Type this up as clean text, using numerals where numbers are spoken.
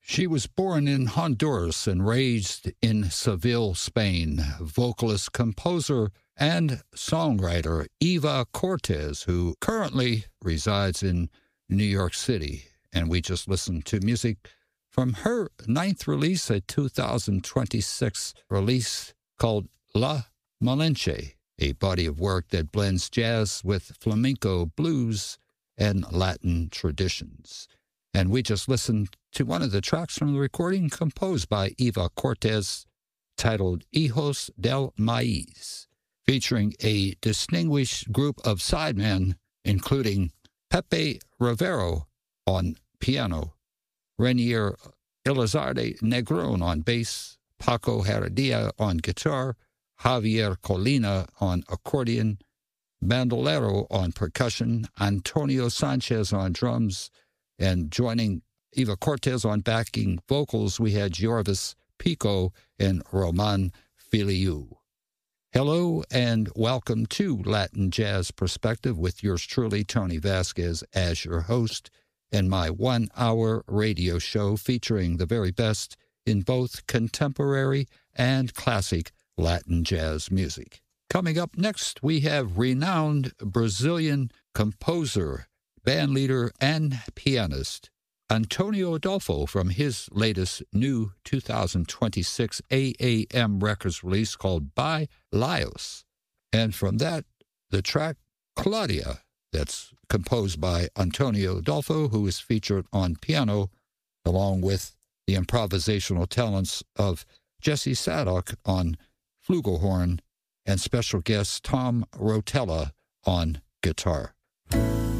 She was born in Honduras and raised in Seville, Spain. Vocalist, composer, and songwriter Eva Cortez, who currently resides in New York City. And we just listened to music from her ninth release, a 2026 release called La Malinche, a body of work that blends jazz with flamenco, blues, and Latin traditions. And we just listened to one of the tracks from the recording composed by Eva Cortez, titled Hijos del Maíz, featuring a distinguished group of sidemen, including Pepe Rivero on piano, Renier Elizarde Negron on bass, Paco Heredia on guitar, Javier Colina on accordion, Bandolero on percussion, Antonio Sanchez on drums, and joining Eva Cortez on backing vocals, we had Jorvis Pico and Roman Filiu. Hello and welcome to Latin Jazz Perspective with yours truly, Tony Vasquez, as your host, and my 1-hour radio show featuring the very best in both contemporary and classic Latin jazz music. Coming up next, we have renowned Brazilian composer, bandleader, and pianist Antonio Adolfo from his latest new 2026 AAM Records release called By Laos. And from that, the track Claudia, that's composed by Antonio Adolfo, who is featured on piano, along with the improvisational talents of Jesse Sadok on flugelhorn and special guest Tom Rotella on guitar.